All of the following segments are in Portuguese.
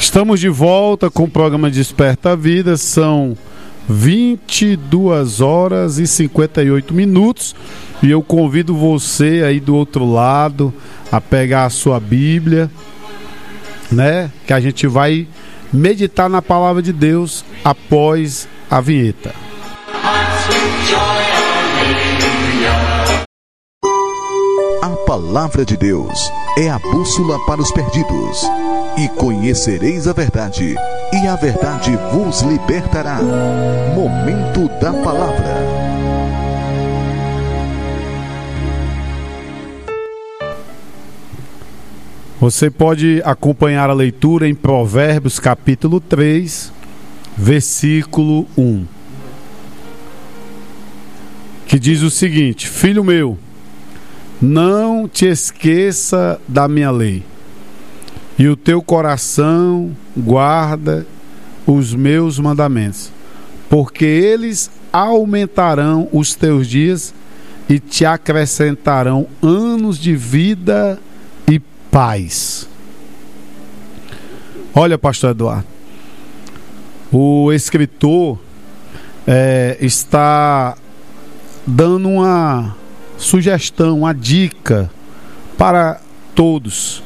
Estamos de volta com o programa Desperta a Vida. São 22 horas e 58 minutos e eu convido você aí do outro lado a pegar a sua Bíblia, né? Que a gente vai meditar na palavra de Deus após a vinheta. A palavra de Deus é a bússola para os perdidos. E conhecereis a verdade, e a verdade vos libertará. Momento da palavra. Você pode acompanhar a leitura em Provérbios capítulo 3, versículo 1. Que diz o seguinte: Filho meu, não te esqueça da minha lei, e o teu coração guarda os meus mandamentos, porque eles aumentarão os teus dias e te acrescentarão anos de vida e paz. Olha, pastor Eduardo, o escritor está dando uma sugestão, uma dica para todos.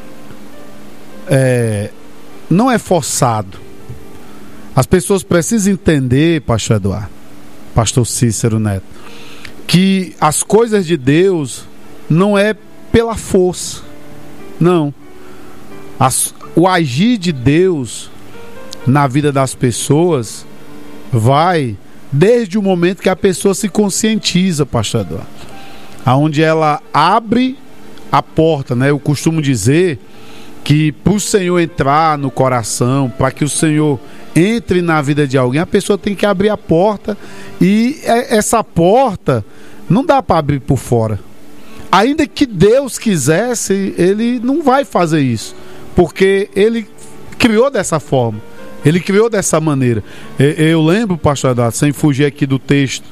Não é forçado. As pessoas precisam entender, pastor Eduardo, pastor Cícero Neto, que as coisas de Deus não é pela força, não. O agir de Deus na vida das pessoas vai desde o momento que a pessoa se conscientiza, pastor Eduardo, aonde ela abre a porta, né? Eu costumo dizer que para o Senhor entrar no coração, para que o Senhor entre na vida de alguém, a pessoa tem que abrir a porta, e essa porta não dá para abrir por fora. Ainda que Deus quisesse, Ele não vai fazer isso, porque Ele criou dessa forma, Ele criou dessa maneira. Eu lembro, pastor Eduardo, sem fugir aqui do texto,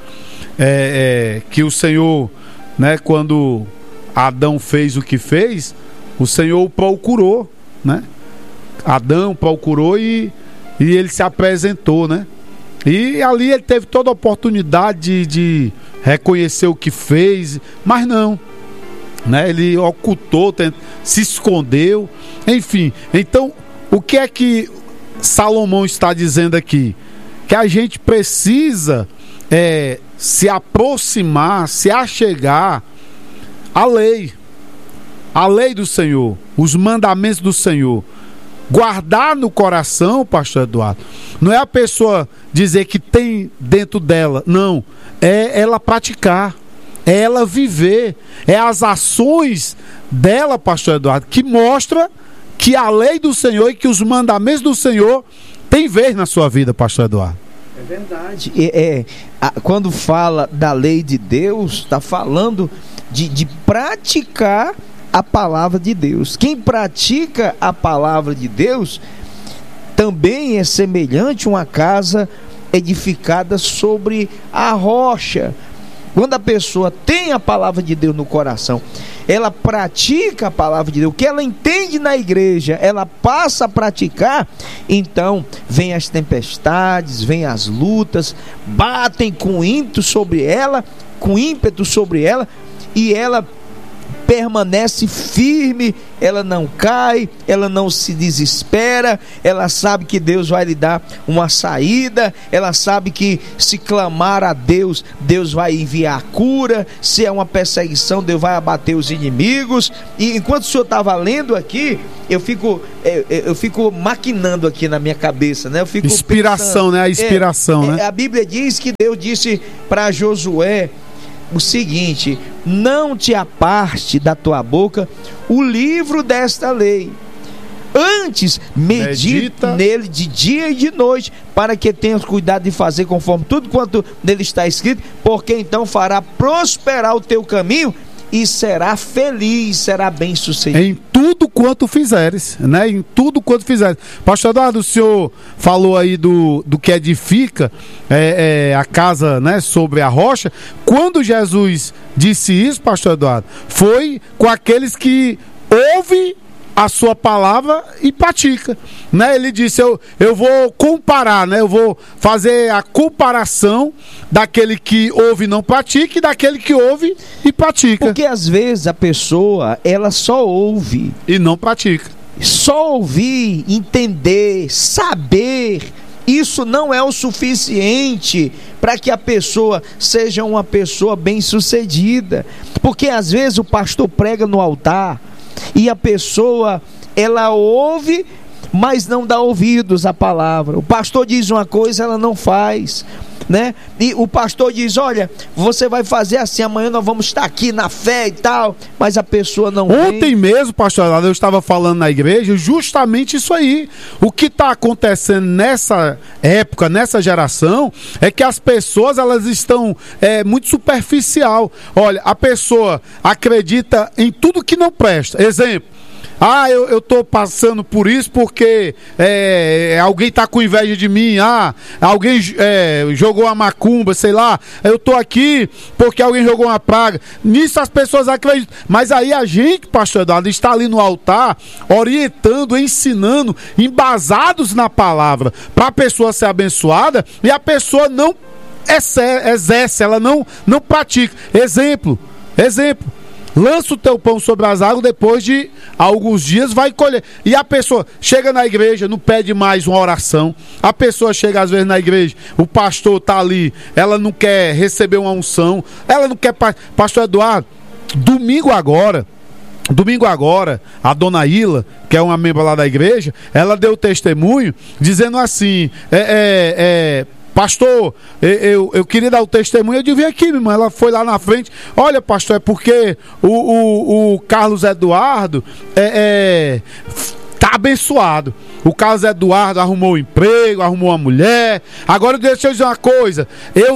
que o Senhor, né, quando Adão fez o que fez, o Senhor o procurou, né? Adão procurou e ele se apresentou, né? E ali ele teve toda a oportunidade de reconhecer o que fez, mas não, né? Ele ocultou, se escondeu, enfim. Então, o que é que Salomão está dizendo aqui? Que a gente precisa se aproximar, se achegar à lei. A lei do Senhor, os mandamentos do Senhor, guardar no coração, pastor Eduardo, não é a pessoa dizer que tem dentro dela, não, é ela praticar, é ela viver, é as ações dela, pastor Eduardo, que mostra que a lei do Senhor e que os mandamentos do Senhor têm vez na sua vida, pastor Eduardo. É verdade. Quando fala da lei de Deus, está falando de praticar a palavra de Deus. Quem pratica a palavra de Deus também é semelhante a uma casa edificada sobre a rocha. Quando a pessoa tem a palavra de Deus no coração, ela pratica a palavra de Deus, o que ela entende na igreja, ela passa a praticar, então vem as tempestades, vem as lutas, batem com ímpeto sobre ela, e ela permanece firme, ela não cai, ela não se desespera, ela sabe que Deus vai lhe dar uma saída, ela sabe que se clamar a Deus, Deus vai enviar a cura, se é uma perseguição, Deus vai abater os inimigos. E enquanto o senhor estava lendo aqui, eu fico maquinando aqui na minha cabeça, né? Eu fico inspiração, pensando, né? A inspiração, né? A Bíblia diz que Deus disse para Josué o seguinte: não te aparte da tua boca o livro desta lei, antes medita nele de dia e de noite, para que tenhas cuidado de fazer conforme tudo quanto nele está escrito, porque então fará prosperar o teu caminho e será feliz, será bem sucedido. Em tudo quanto fizeres, né? Em tudo quanto fizeres. Pastor Eduardo, o senhor falou aí do que edifica a casa, né, sobre a rocha. Quando Jesus disse isso, pastor Eduardo, foi com aqueles que ouvem a sua palavra e pratica, né? Ele disse, eu vou comparar, né? Eu vou fazer a comparação daquele que ouve e não pratica e daquele que ouve e pratica. Porque às vezes a pessoa, ela só ouve e não pratica. Só ouvir, entender, saber, isso não é o suficiente para que a pessoa seja uma pessoa bem-sucedida. Porque às vezes o pastor prega no altar e a pessoa, ela ouve, mas não dá ouvidos à palavra. O pastor diz uma coisa, ela não faz, né? E o pastor diz, olha, você vai fazer assim, amanhã nós vamos estar aqui na fé e tal, mas a pessoa não Ontem vem. mesmo, pastor, eu estava falando na igreja justamente isso aí. O que está acontecendo nessa época, nessa geração, é que as pessoas, elas estão muito superficial. Olha, a pessoa acredita em tudo que não presta. Exemplo, eu estou passando por isso porque alguém está com inveja de mim. Alguém jogou uma macumba, sei lá. Eu estou aqui porque alguém jogou uma praga. Nisso as pessoas acreditam. Mas aí a gente, pastor Eduardo, está ali no altar orientando, ensinando, embasados na palavra, para a pessoa ser abençoada, e a pessoa não exerce, ela não pratica. Exemplo. Lança o teu pão sobre as águas, depois de alguns dias vai colher. E a pessoa chega na igreja, não pede mais uma oração. A pessoa chega às vezes na igreja, o pastor está ali, ela não quer receber uma unção, ela não quer... Pastor Eduardo, domingo agora, a dona Ila, que é uma membro lá da igreja, ela deu testemunho, dizendo assim, pastor, eu queria dar o testemunho, eu devia vir aqui, minha irmã. Ela foi lá na frente, olha, pastor, é porque o Carlos Eduardo tá abençoado. O Carlos Eduardo arrumou um emprego, arrumou uma mulher. Agora deixa eu dizer uma coisa,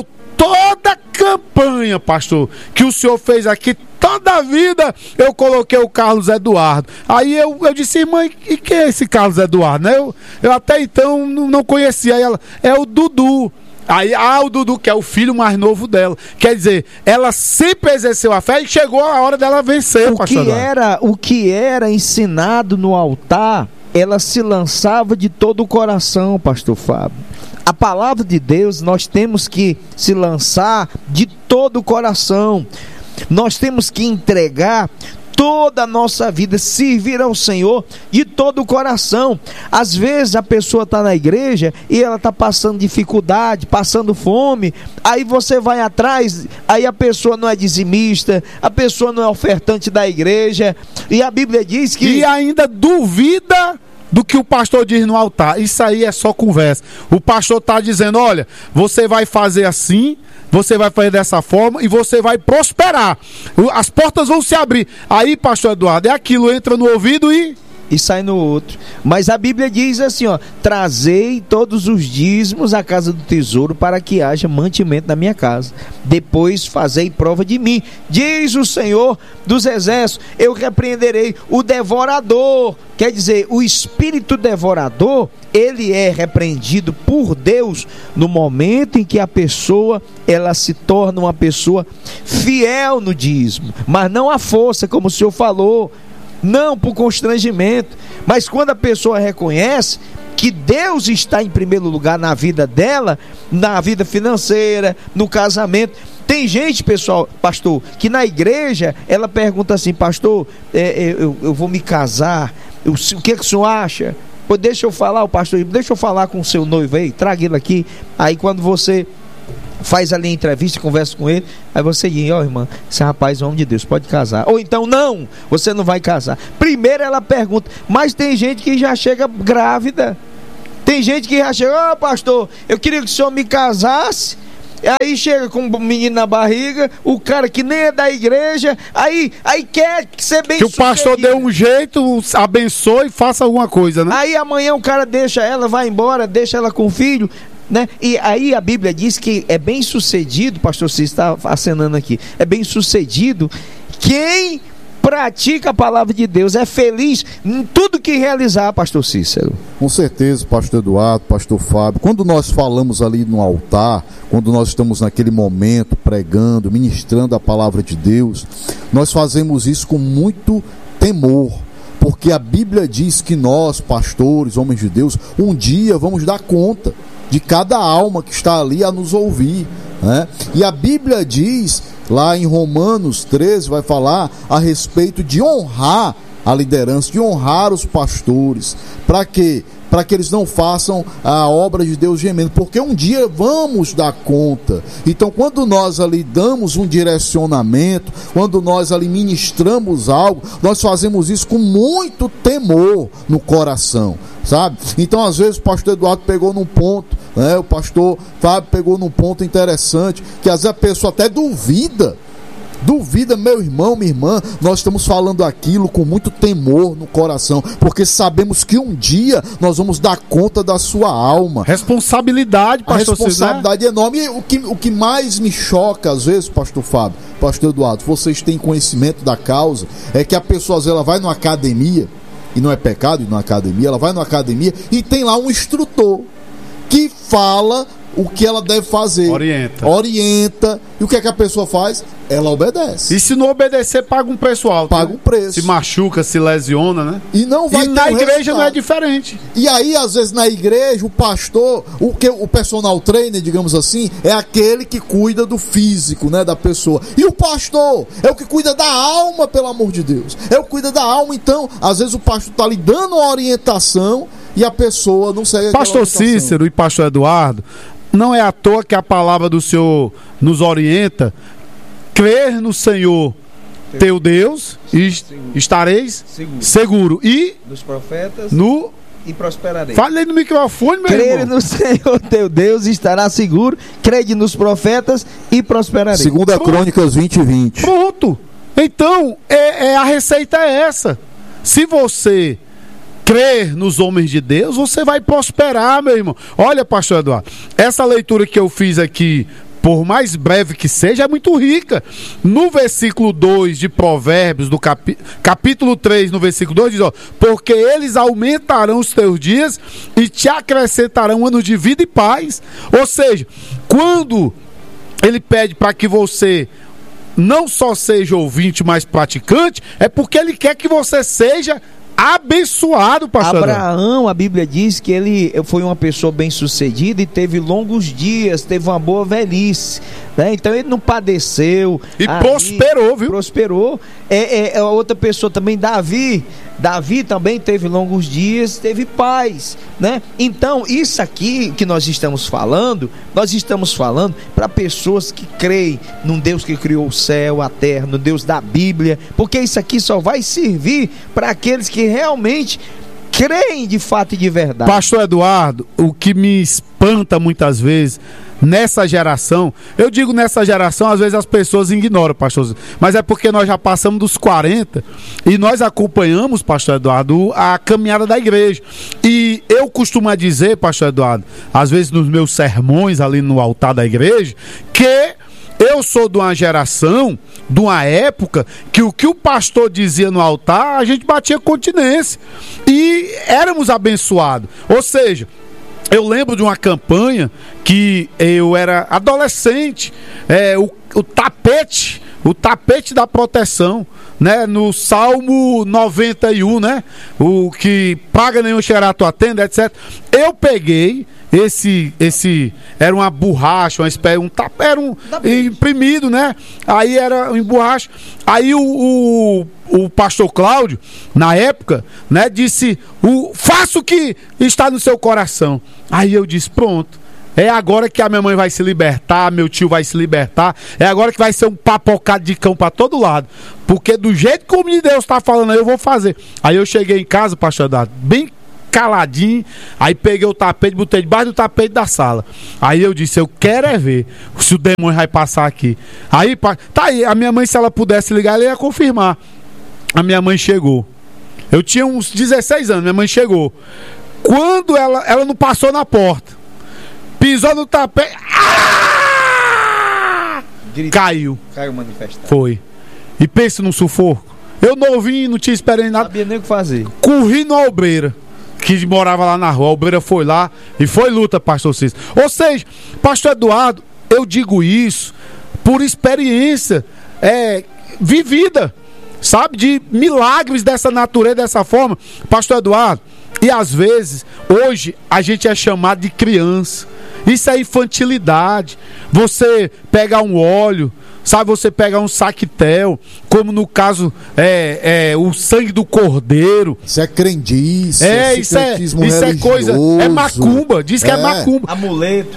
toda campanha, pastor, que o senhor fez aqui, toda a vida eu coloquei o Carlos Eduardo. Aí eu disse, irmã, e quem é esse Carlos Eduardo? Né? Eu até então não conhecia. Aí ela, é o Dudu. Aí, o Dudu, que é o filho mais novo dela. Quer dizer, ela sempre exerceu a fé e chegou a hora dela vencer, pastor. O que era ensinado no altar, ela se lançava de todo o coração, pastor Fábio. A palavra de Deus, nós temos que se lançar de todo o coração. Nós temos que entregar toda a nossa vida, servir ao Senhor de todo o coração. Às vezes a pessoa está na igreja e ela está passando dificuldade, passando fome, aí você vai atrás, aí a pessoa não é dizimista, a pessoa não é ofertante da igreja, e a Bíblia diz que... E ainda duvida do que o pastor diz no altar. Isso aí é só conversa. O pastor está dizendo, olha, você vai fazer assim, você vai fazer dessa forma e você vai prosperar. As portas vão se abrir. Aí, pastor Eduardo, aquilo entra no ouvido e sai no outro. Mas a Bíblia diz assim, trazei todos os dízimos à casa do tesouro para que haja mantimento na minha casa. Depois fazei prova de mim. Diz o Senhor dos Exércitos, eu repreenderei o devorador. Quer dizer, o espírito devorador, ele é repreendido por Deus no momento em que a pessoa, ela se torna uma pessoa fiel no dízimo, mas não à força, como o Senhor falou, não por constrangimento, mas quando a pessoa reconhece que Deus está em primeiro lugar na vida dela, na vida financeira, no casamento. Tem gente, pessoal, pastor, que na igreja ela pergunta assim, pastor, eu vou me casar, o que o senhor acha? Pô, deixa eu falar, o pastor, deixa eu falar com o seu noivo aí, traga ele aqui. Aí quando você faz ali a entrevista, conversa com ele, aí você diz, irmã, esse rapaz é homem de Deus, pode casar. Ou então, não, você não vai casar. Primeiro ela pergunta, mas tem gente que já chega grávida. Tem gente que já chega, pastor, eu queria que o senhor me casasse. Aí chega com um menino na barriga, o cara que nem é da igreja, aí quer ser bem sucedido. Que o pastor dê um jeito, abençoe e faça alguma coisa, né? Aí amanhã o cara deixa ela, vai embora, deixa ela com o filho, né? E aí a Bíblia diz que é bem sucedido, pastor Cícero está acenando aqui, é bem sucedido quem pratica a palavra de Deus, é feliz em tudo que realizar, pastor Cícero. Com certeza, pastor Eduardo, pastor Fábio, quando nós falamos ali no altar, quando nós estamos naquele momento pregando, ministrando a palavra de Deus, nós fazemos isso com muito temor, porque Porque a Bíblia diz que nós, pastores, homens de Deus, um dia vamos dar conta de cada alma que está ali a nos ouvir, né? E a Bíblia diz, lá em Romanos 13, vai falar a respeito de honrar a liderança, de honrar os pastores. Para quê? Para que eles não façam a obra de Deus gemendo, porque um dia vamos dar conta. Então, quando nós ali damos um direcionamento, quando nós ali ministramos algo, nós fazemos isso com muito temor no coração, sabe? Então, às vezes, o pastor Eduardo pegou num ponto, né? O pastor Fábio pegou num ponto interessante, que às vezes a pessoa até duvida, meu irmão, minha irmã, nós estamos falando aquilo com muito temor no coração, porque sabemos que um dia nós vamos dar conta da sua alma. Responsabilidade, pastor. A responsabilidade é enorme. E o que mais me choca, às vezes, pastor Fábio, pastor Eduardo, vocês têm conhecimento da causa, é que a pessoa, às vezes, ela vai numa academia, e não é pecado ir numa academia, ela vai numa academia e tem lá um instrutor que fala o que ela deve fazer. Orienta. E o que é que a pessoa faz? Ela obedece. E se não obedecer, paga um preço alto. Paga um preço. Se machuca, se lesiona, né? E não vai ter na igreja não é diferente. E aí, às vezes, na igreja, o pastor, o personal trainer, digamos assim, é aquele que cuida do físico, né, da pessoa. E o pastor é o que cuida da alma, pelo amor de Deus. É o que cuida da alma. Então, às vezes, o pastor está lhe dando uma orientação e a pessoa não segue aquela Pastor Cícero e pastor Eduardo, não é à toa que a palavra do Senhor nos orienta: crer no Senhor teu Deus e estareis seguro. E dos profetas e prosperarei. Fale aí no microfone, meu irmão. Crer no Senhor teu Deus e estará seguro. Crede nos profetas e prosperarei. 2 Crônicas 20:20. Pronto. Então, a receita é essa. Se você crer nos homens de Deus, você vai prosperar, meu irmão. Olha, pastor Eduardo, essa leitura que eu fiz aqui, por mais breve que seja, é muito rica. No versículo 2 de Provérbios, do capítulo 3, no versículo 2, diz, ó: porque eles aumentarão os teus dias e te acrescentarão anos de vida e paz. Ou seja, quando ele pede para que você não só seja ouvinte, mas praticante, é porque ele quer que você seja abençoado, pastor. Abraão, a Bíblia diz que ele foi uma pessoa bem-sucedida e teve longos dias, teve uma boa velhice, né? Então ele não padeceu e prosperou, viu? Prosperou. Outra pessoa também, Davi também teve longos dias, teve paz, né? Então, isso aqui que nós estamos falando para pessoas que creem num Deus que criou o céu, a terra, no Deus da Bíblia, porque isso aqui só vai servir para aqueles que realmente creem de fato e de verdade. Pastor Eduardo, o que me espanta muitas vezes nessa geração, eu digo nessa geração, às vezes as pessoas ignoram, pastor, mas é porque nós já passamos dos 40 e nós acompanhamos, pastor Eduardo, a caminhada da igreja. E eu costumo dizer, pastor Eduardo, às vezes nos meus sermões ali no altar da igreja, que eu sou de uma geração, de uma época, que o que o pastor dizia no altar, a gente batia continência e éramos abençoados. Ou seja, eu lembro de uma campanha que eu era adolescente, o tapete da proteção, né? No Salmo 91, né? O que paga nenhum cheirá tua tenda, etc. Eu peguei esse era uma borracha, era um imprimido, né? Aí era em borracha. Aí o pastor Cláudio, na época, né, disse: faça o que está no seu coração. Aí eu disse: pronto, é agora que a minha mãe vai se libertar, meu tio vai se libertar, é agora que vai ser um papocado de cão para todo lado, porque do jeito que o homem de Deus está falando aí, eu vou fazer. Aí eu cheguei em casa, pastor Eduardo, bem caladinho, aí peguei o tapete, botei debaixo do tapete da sala. Aí eu disse: eu quero é ver se o demônio vai passar aqui. Aí, tá aí, a minha mãe, se ela pudesse ligar, ela ia confirmar. A minha mãe chegou. Eu tinha uns 16 anos, minha mãe chegou. Quando ela não passou na porta, pisou no tapete, caiu manifestado. Foi. E pensa num sufoco. Eu novinho, não tinha experiência nada. Não sabia nem o que fazer. Corri na obreira, que morava lá na rua. A obreira foi lá e foi luta, pastor Cícero. Ou seja, pastor Eduardo, eu digo isso por experiência vivida. sabe, de milagres dessa natureza, dessa forma, pastor Eduardo. E às vezes, hoje, a gente é chamado de criança. Isso é infantilidade. Você pega um óleo, sabe, você pega um saquetel, como no caso o sangue do cordeiro. Isso é crendice, isso é coisa, é macumba, diz que é macumba. Amuleto.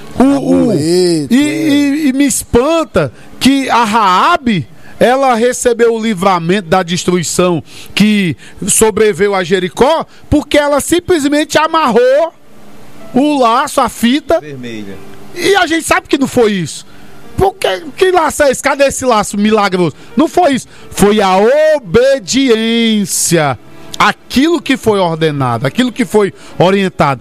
E me espanta que a Raabe, ela recebeu o livramento da destruição que sobreveio a Jericó, porque ela simplesmente amarrou o laço, a fita vermelha. E a gente sabe que não foi isso. Porque, que laço é esse? Cadê esse laço milagroso? Não foi isso. Foi a obediência. Aquilo que foi ordenado, aquilo que foi orientado.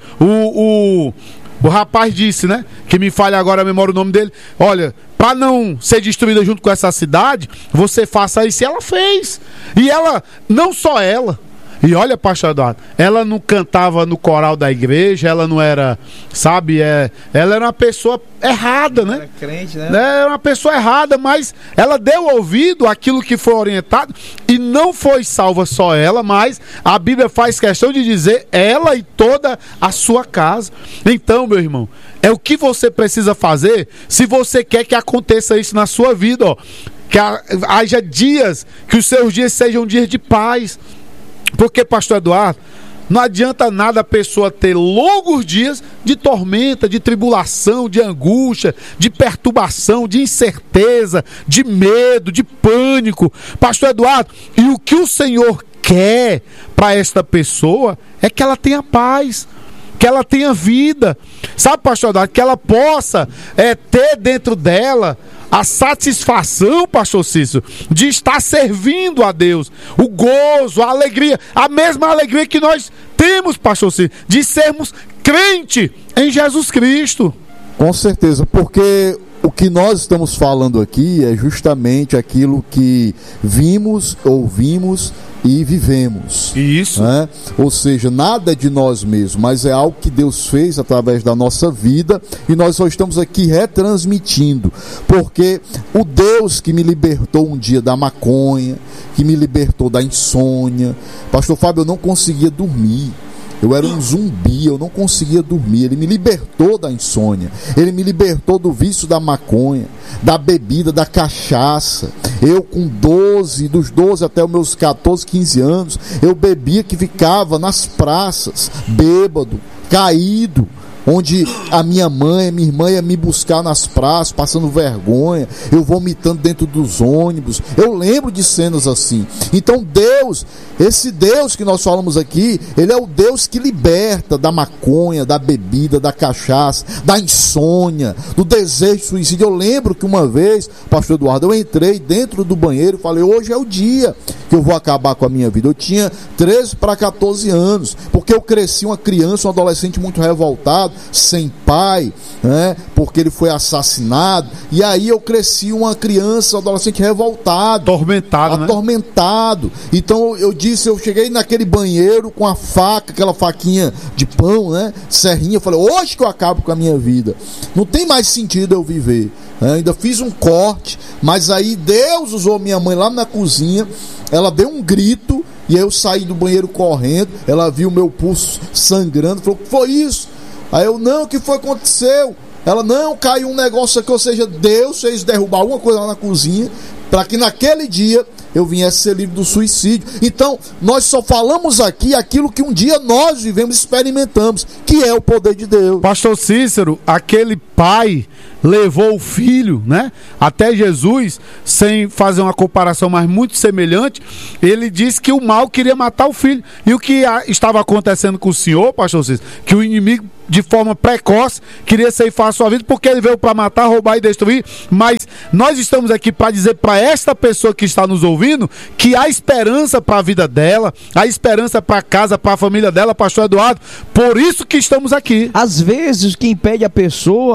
O rapaz disse, né? Que me falha agora a memória o nome dele. Olha, para não ser destruída junto com essa cidade, você faça isso. E ela fez. E ela, não só ela. E olha, pastor Eduardo, ela não cantava no coral da igreja, ela não era, sabe, ela era uma pessoa errada, né? Era crente, né? Era uma pessoa errada, mas ela deu ouvido àquilo que foi orientado e não foi salva só ela, mas a Bíblia faz questão de dizer ela e toda a sua casa. Então, meu irmão, é o que você precisa fazer se você quer que aconteça isso na sua vida, ó. Que haja dias, que os seus dias sejam dias de paz. Porque, pastor Eduardo, não adianta nada a pessoa ter longos dias de tormenta, de tribulação, de angústia, de perturbação, de incerteza, de medo, de pânico. Pastor Eduardo, e o que o Senhor quer para esta pessoa é que ela tenha paz, que ela tenha vida. Sabe, pastor Eduardo, que ela possa ter dentro dela a satisfação, pastor Cícero, de estar servindo a Deus, o gozo, a alegria, a mesma alegria que nós temos, pastor Cícero, de sermos crente em Jesus Cristo. Com certeza, porque o que nós estamos falando aqui é justamente aquilo que vimos, ouvimos e vivemos. Isso. Né? Ou seja, nada é de nós mesmos, mas é algo que Deus fez através da nossa vida e nós só estamos aqui retransmitindo. Porque o Deus que me libertou um dia da maconha, que me libertou da insônia, pastor Fábio, eu não conseguia dormir. Eu era um zumbi, eu não conseguia dormir. Ele me libertou da insônia. Ele me libertou do vício da maconha, da bebida, da cachaça. Eu com 12, dos 12 até os meus 14, 15 anos, eu bebia que ficava nas praças, bêbado, caído, onde a minha mãe, a minha irmã ia me buscar nas praças, passando vergonha, eu vomitando dentro dos ônibus. Eu lembro de cenas assim. Então Deus, esse Deus que nós falamos aqui, Ele é o Deus que liberta da maconha, da bebida, da cachaça, da insônia, do desejo de suicídio. Eu lembro que uma vez, pastor Eduardo, eu entrei dentro do banheiro e falei, hoje é o dia que eu vou acabar com a minha vida. Eu tinha 13 para 14 anos, porque eu cresci uma criança, um adolescente muito revoltado, sem pai, né? Porque ele foi assassinado. E aí eu cresci uma criança, um adolescente revoltado, atormentado. Então eu cheguei naquele banheiro com a faca, aquela faquinha de pão, né? Serrinha. Eu falei, hoje que eu acabo com a minha vida. Não tem mais sentido eu viver. Ainda fiz um corte, mas aí Deus usou minha mãe lá na cozinha. Ela deu um grito e eu saí do banheiro correndo. Ela viu meu pulso sangrando, falou, o que foi isso? Aí eu, não, o que foi que aconteceu? Ela, não, caiu um negócio aqui, ou seja, Deus fez derrubar alguma coisa lá na cozinha, para que naquele dia eu viesse ser livre do suicídio. Então, nós só falamos aqui aquilo que um dia nós vivemos, experimentamos, que é o poder de Deus. Pastor Cícero, aquele pai levou o filho, né, até Jesus, sem fazer uma comparação, mas muito semelhante. Ele disse que o mal queria matar o filho. E o que estava acontecendo com o senhor, pastor Cícero, que o inimigo, de forma precoce, queria ceifar a sua vida, porque ele veio para matar, roubar e destruir. Mas nós estamos aqui para dizer para esta pessoa que está nos ouvindo que há esperança para a vida dela, há esperança para a casa, para a família dela, pastor Eduardo. Por isso que estamos aqui. Às vezes o que impede a pessoa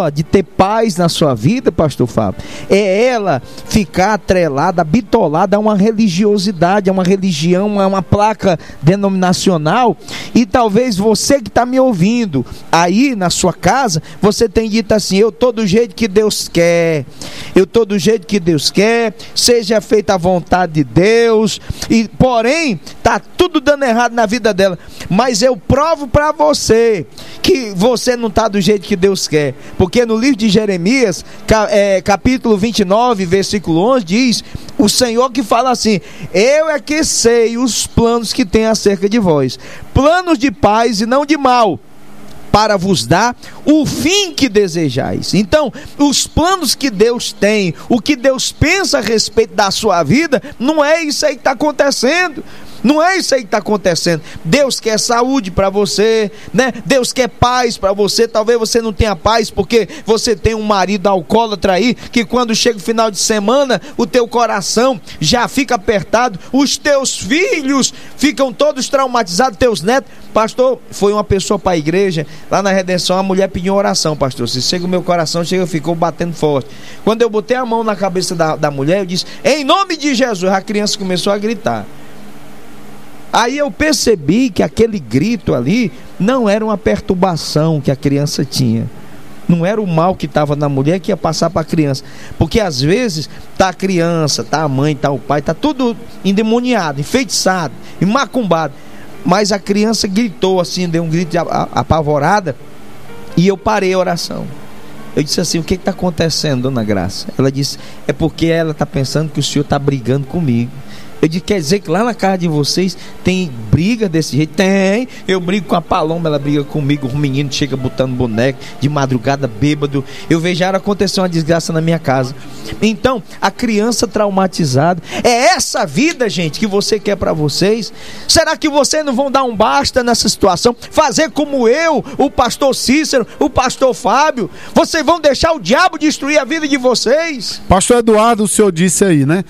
de ter paz na sua vida, pastor Fábio, é ela ficar atrelada, bitolada a uma religiosidade, a uma religião, a uma placa denominacional. E talvez você que está me ouvindo aí na sua casa, você tem dito assim: eu estou do jeito que Deus quer, eu estou do jeito que Deus quer, seja feita a vontade de Deus, e porém está tudo dando errado na vida dela. Mas eu provo para você que você não está do jeito que Deus quer, porque no livro de Jeremias, capítulo 29, versículo 11, diz o Senhor que fala assim: eu é que sei os planos que tenho acerca de vós, planos de paz e não de mal, para vos dar o fim que desejais. Então, os planos que Deus tem, o que Deus pensa a respeito da sua vida, não é isso aí que está acontecendo. Não é isso aí que está acontecendo. Deus quer saúde para você, né? Deus quer paz para você. Talvez você não tenha paz porque você tem um marido alcoólatra aí, que quando chega o final de semana, o teu coração já fica apertado, os teus filhos ficam todos traumatizados, teus netos. Pastor, foi uma pessoa para a igreja, lá na Redenção, a mulher pediu oração, pastor. Se chega o meu coração, ficou batendo forte. Quando eu botei a mão na cabeça da mulher, eu disse: em nome de Jesus. A criança começou a gritar. Aí eu percebi que aquele grito ali não era uma perturbação que a criança tinha. Não era o mal que estava na mulher que ia passar para a criança. Porque às vezes está a criança, está a mãe, está o pai, está tudo endemoniado, enfeitiçado, macumbado. Mas a criança gritou assim, deu um grito apavorada, e eu parei a oração. Eu disse assim: o que está acontecendo, dona Graça? Ela disse: é porque ela está pensando que o senhor está brigando comigo. Eu disse: quer dizer que lá na casa de vocês tem briga desse jeito? Tem. Eu brigo com a Paloma, ela briga comigo. O menino chega botando boneco de madrugada, bêbado. Eu vejo acontecer uma desgraça na minha casa. Então, a criança traumatizada, é essa vida, gente, que você quer para vocês? Será que vocês não vão dar um basta nessa situação? Fazer como eu, o pastor Cícero, o pastor Fábio? Vocês vão deixar o diabo destruir a vida de vocês? Pastor Eduardo, o senhor disse aí, né?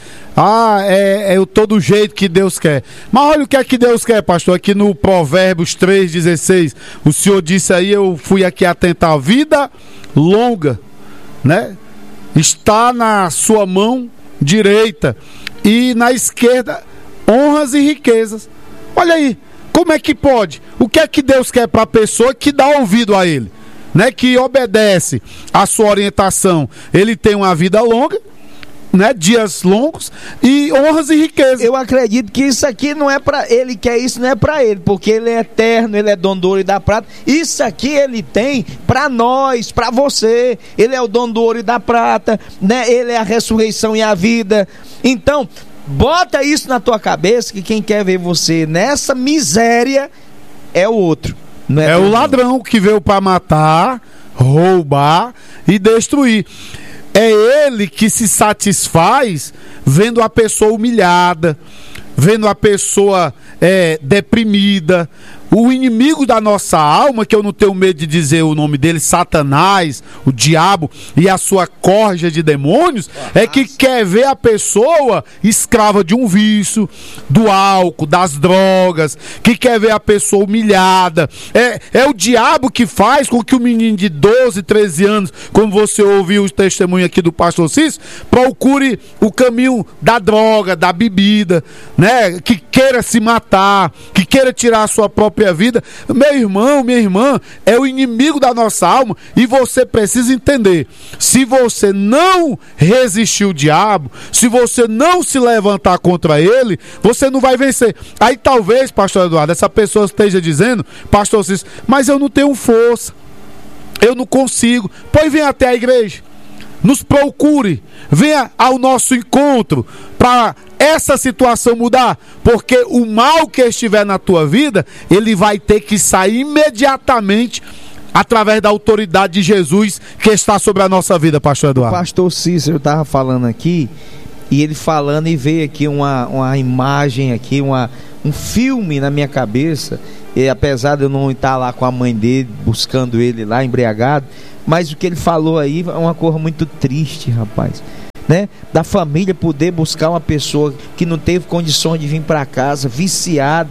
Eu tô do jeito que Deus quer. Mas olha o que é que Deus quer, pastor. Aqui no Provérbios 3,16, o senhor disse aí, eu fui aqui atentar: vida longa, né? Está na sua mão direita, e na esquerda honras e riquezas. Olha aí, como é que pode? O que é que Deus quer para a pessoa que dá ouvido a Ele, né? Que obedece a sua orientação. Ele tem uma vida longa, né, dias longos e honras e riquezas. Eu acredito que isso aqui não é para ele, que é isso não é para ele, porque ele é eterno, ele é dono do ouro e da prata. Isso aqui ele tem para nós, para você. Ele é o dono do ouro e da prata, né? Ele é a ressurreição e a vida. Então, bota isso na tua cabeça, que quem quer ver você nessa miséria é o outro. Não é o ladrão que veio para matar, roubar e destruir. É ele que se satisfaz vendo a pessoa humilhada, vendo a pessoa deprimida. O inimigo da nossa alma, que eu não tenho medo de dizer o nome dele, Satanás, o diabo e a sua corja de demônios, é que quer ver a pessoa escrava de um vício, do álcool, das drogas, que quer ver a pessoa humilhada. É o diabo que faz com que o menino de 12, 13 anos, como você ouviu o testemunho aqui do pastor Cícero, procure o caminho da droga, da bebida, né? Que queira se matar, que queira tirar a sua própria vida. Meu irmão, minha irmã, é o inimigo da nossa alma, e você precisa entender: se você não resistir ao diabo, se você não se levantar contra ele, você não vai vencer. Aí talvez, pastor Eduardo, essa pessoa esteja dizendo: pastor Cícero, mas eu não tenho força, eu não consigo. Pois venha até a igreja, nos procure, venha ao nosso encontro para essa situação mudar, porque o mal que estiver na tua vida, ele vai ter que sair imediatamente através da autoridade de Jesus que está sobre a nossa vida, pastor Eduardo. O pastor Cícero estava falando aqui, e ele falando, e veio aqui uma imagem aqui, um filme na minha cabeça, e apesar de eu não estar lá com a mãe dele, buscando ele lá embriagado, mas o que ele falou aí é uma coisa muito triste, rapaz, né? Da família poder buscar uma pessoa que não teve condições de vir para casa, viciada,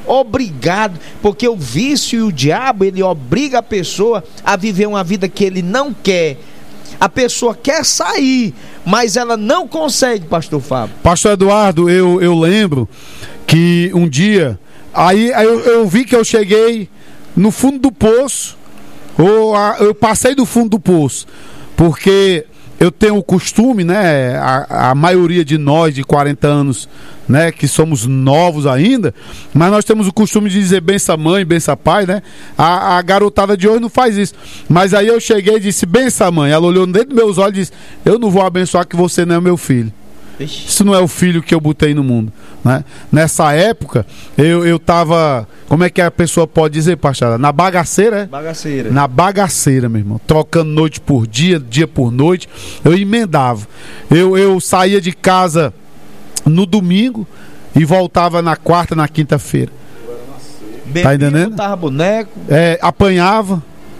obrigado, porque o vício e o diabo, ele obriga a pessoa a viver uma vida que ele não quer. A pessoa quer sair, mas ela não consegue, pastor Fábio. Pastor Eduardo, eu lembro que um dia, aí eu vi que eu cheguei no fundo do poço, eu passei do fundo do poço, porque eu tenho o costume, né, a maioria de nós de 40 anos, né, que somos novos ainda, mas nós temos o costume de dizer bença mãe, bença pai, né? A garotada de hoje não faz isso. Mas aí eu cheguei e disse bença mãe. Ela olhou dentro dos meus olhos e disse: eu não vou abençoar que você não é meu filho. Isso não é o filho que eu botei no mundo, né? Nessa época, eu tava, como é que a pessoa pode dizer, pastor? Na bagaceira, é? Bagaceira. Na bagaceira, meu irmão. Trocando noite por dia, dia por noite. Eu emendava. Eu saía de casa no domingo e voltava na quarta, na quinta-feira. Tá entendendo? Botava boneco. Apanhava,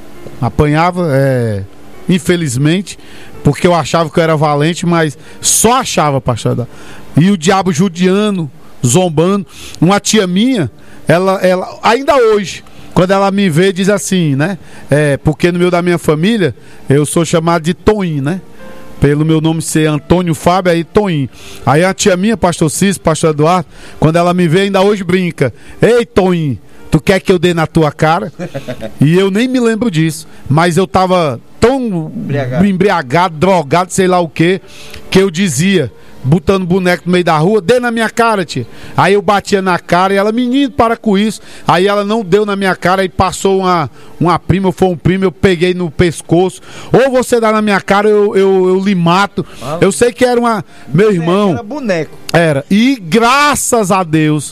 infelizmente, porque eu achava que eu era valente, mas só achava, pastor. E o diabo judiando, zombando. Uma tia minha, ela ainda hoje, quando ela me vê, diz assim, né? Porque no meio da minha família, eu sou chamado de Toninho, né? Pelo meu nome ser Antônio Fábio, aí Toninho. Aí a tia minha, pastor Cícero, pastor Eduardo, quando ela me vê, ainda hoje brinca: ei, Toninho, tu quer que eu dê na tua cara? E eu nem me lembro disso, mas eu tava tão embriagado, drogado, sei lá o que eu dizia, botando boneco no meio da rua: dê na minha cara, tia. Aí eu batia na cara e ela: menino, para com isso. Aí ela não deu na minha cara, aí passou uma prima, ou foi um primo, eu peguei no pescoço: ou você dá na minha cara, eu lhe mato. Eu sei que era meu irmão. Era boneco. Era. E graças a Deus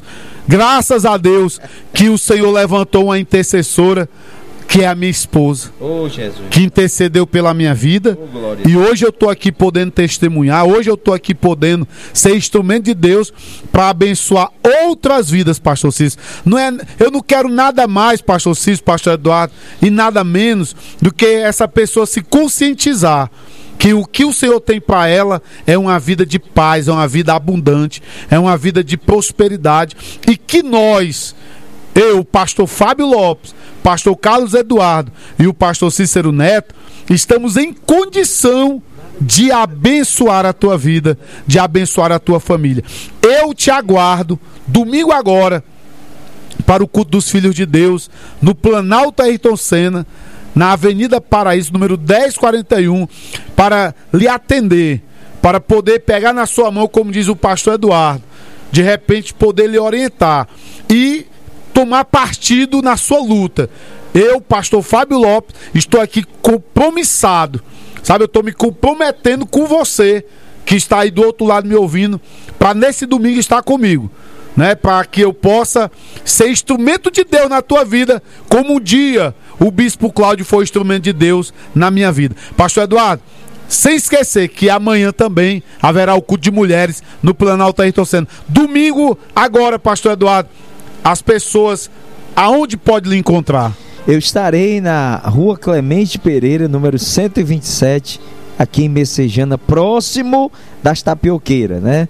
que o Senhor levantou uma intercessora, que é a minha esposa, Jesus, que intercedeu pela minha vida. Glória. E hoje eu estou aqui podendo testemunhar, hoje eu estou aqui podendo ser instrumento de Deus para abençoar outras vidas, pastor Cícero. Eu não quero nada mais, pastor Cícero, pastor Eduardo, e nada menos do que essa pessoa se conscientizar que o que o Senhor tem para ela é uma vida de paz, é uma vida abundante, é uma vida de prosperidade, e que nós, eu, pastor Fábio Lopes, pastor Carlos Eduardo e o pastor Cícero Neto, estamos em condição de abençoar a tua vida, de abençoar a tua família. Eu te aguardo domingo agora para o culto dos filhos de Deus no Planalto Ayrton Senna, na Avenida Paraíso, número 1041, para lhe atender, para poder pegar na sua mão, como diz o pastor Eduardo, de repente poder lhe orientar e tomar partido na sua luta. Eu, pastor Fábio Lopes, estou aqui compromissado, sabe? Eu estou me comprometendo com você, que está aí do outro lado me ouvindo, para nesse domingo estar comigo, né? Para que eu possa ser instrumento de Deus na tua vida, como um dia o bispo Cláudio foi instrumento de Deus na minha vida. Pastor Eduardo, sem esquecer que amanhã também haverá o culto de mulheres no Planalto Ayrton Senna. Domingo agora, pastor Eduardo, as pessoas, aonde pode lhe encontrar? Eu estarei na Rua Clemente Pereira, número 127, aqui em Messejana, próximo das Tapioqueiras, né?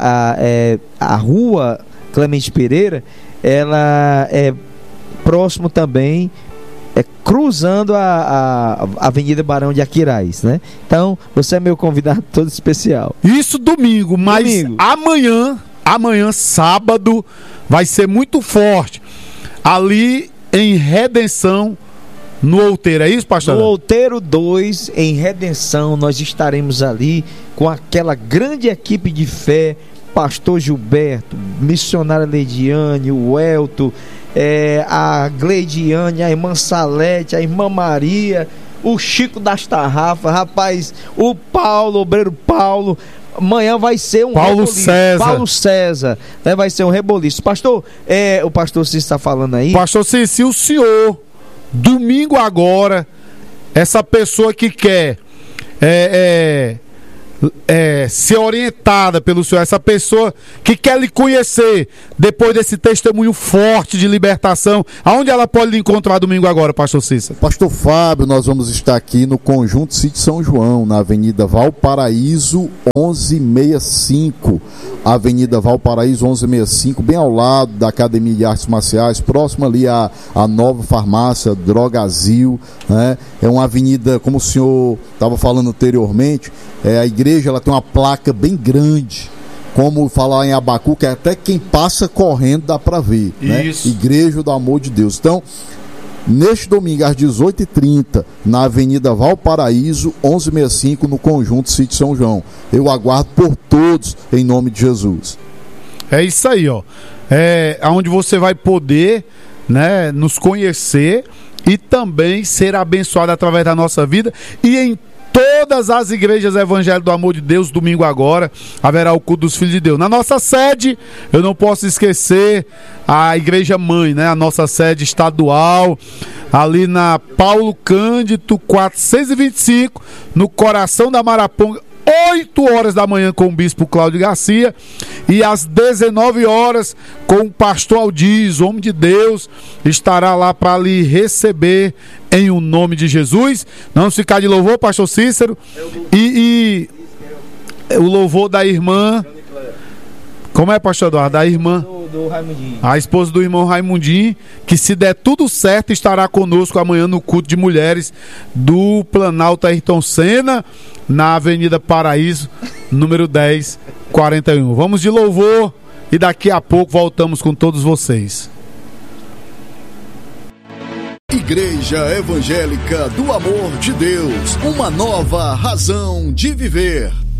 A Rua Clemente Pereira, ela é próximo também, cruzando a Avenida Barão de Aquiraz, né? Então, você é meu convidado todo especial. Isso domingo, mas amanhã, sábado, vai ser muito forte. Ali em Redenção, no Outeiro, é isso, pastor? No Outeiro 2, em Redenção, nós estaremos ali com aquela grande equipe de fé, pastor Gilberto, missionária Leidiane, o Elton, a Gleidiane, a irmã Salete, a irmã Maria, o Chico das Tarrafas, rapaz, o Paulo, o obreiro Paulo. Amanhã vai ser um Paulo César, né? Vai ser um reboliço. Pastor, o pastor Cícero está falando aí. Pastor Cícero, se o senhor, domingo agora, essa pessoa que quer ser orientada pelo Senhor, essa pessoa que quer lhe conhecer depois desse testemunho forte de libertação, aonde ela pode lhe encontrar domingo agora, pastor Cícero? Pastor Fábio, nós vamos estar aqui no Conjunto Sítio São João, na Avenida Valparaíso 1165, Avenida Valparaíso 1165, bem ao lado da Academia de Artes Marciais, próximo ali à nova farmácia Drogazil, né? É uma avenida, como o senhor estava falando anteriormente, a igreja ela tem uma placa bem grande, como falar em Abacuque, até quem passa correndo dá para ver, né? Igreja do Amor de Deus. Então, neste domingo às 18h30, na Avenida Valparaíso 1165, no Conjunto Sítio São João. Eu aguardo por todos, em nome de Jesus. É isso aí, ó. É onde você vai poder, né, nos conhecer e também ser abençoado através da nossa vida. E em todas as igrejas Evangelho do Amor de Deus, domingo agora, haverá o culto dos filhos de Deus. Na nossa sede, eu não posso esquecer a igreja mãe, né? A nossa sede estadual, ali na Paulo Cândido 425, no coração da Maraponga, 8 horas da manhã com o bispo Cláudio Garcia, e às 19 horas com o pastor Aldiz, homem de Deus, estará lá para lhe receber em o nome de Jesus. Vamos ficar de louvor, pastor Cícero, e o louvor da irmã, como é, pastor Eduardo? Da irmã do Raimundinho, a esposa do irmão Raimundinho, que se der tudo certo estará conosco amanhã no culto de mulheres do Planalto Ayrton Senna, na Avenida Paraíso, número 1041. Vamos de louvor e daqui a pouco voltamos com todos vocês. Igreja Evangélica do Amor de Deus, uma nova razão de viver.